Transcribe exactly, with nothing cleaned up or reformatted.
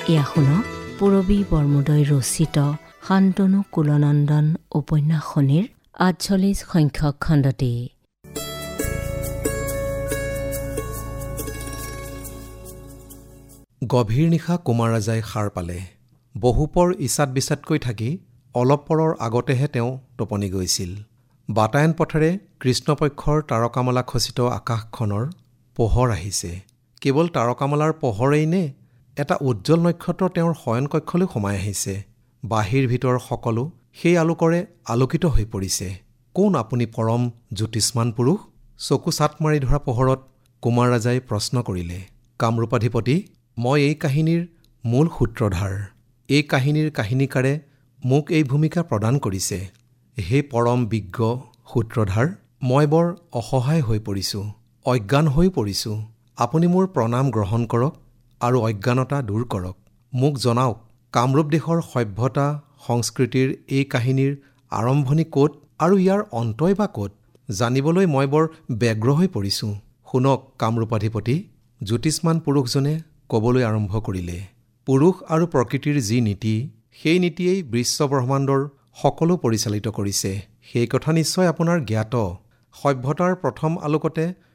এয়া শুনক পূৰবী বৰমুদৈ ৰচিত শান্তনু কুলনন্দন উপন্যাসখনিৰ আঠচল্লিছ সংখ্যক খণ্ডটি। গভীৰ নিশা কুমাৰ ৰাজাই সাৰ পালে। বহুপৰ ইচাত বিচাতকৈ থাকি অলপ পৰৰ আগতেহে তেওঁ টোপনি গৈছিল। বাতায়ন পথেৰে কৃষ্ণপক্ষৰ তাৰকামালা খচিত আকাশখনৰ পোহৰ আহিছে। কেৱল তাৰকামালাৰ পোহৰেই নে এটা উজ্জ্বল নক্ষত্ৰ তেওঁৰ শয়নকক্ষলৈ সোমাই আহিছে। বাহিৰ ভিতৰ সকলো সেই আলোকৰে আলোকিত হৈ পৰিছে। কোন আপুনি পৰম জ্যোতিষ্মান পুৰুষ? চকু চাট মাৰি ধৰা পোহৰত কুমাৰ ৰাজাই প্ৰশ্ন কৰিলে। কামৰূপাধিপতি, মই এই কাহিনীৰ মূল সূত্ৰধাৰ। এই কাহিনীৰ কাহিনীকাৰে মোক এই ভূমিকা প্ৰদান কৰিছে। হে পৰম বিজ্ঞ সূত্ৰধাৰ, মই বৰ অসহায় হৈ পৰিছোঁ, অজ্ঞান হৈ পৰিছোঁ। আপুনি মোৰ প্ৰণাম গ্ৰহণ কৰক আৰু অজ্ঞানতা দূৰ কৰক। মোক জনাওক, কামৰূপ দেশৰ সভ্যতা সংস্কৃতিৰ এই কাহিনীৰ আৰম্ভণি ক'ত আৰু ইয়াৰ অন্তই বা ক'ত? জানিবলৈ মই বৰ ব্যগ্ৰ হৈ পৰিছোঁ। শুনক কামৰূপাধিপতি, জ্যোতিষ্মান পুৰুষজনে ক'বলৈ আৰম্ভ কৰিলে। পুৰুষ আৰু প্ৰকৃতিৰ যি নীতি, সেই নীতিয়েই বিশ্ব ব্ৰহ্মাণ্ডৰ সকলো পৰিচালিত কৰিছে। সেই কথা নিশ্চয় আপোনাৰ জ্ঞাত। সভ্যতাৰ প্ৰথম আলোকতে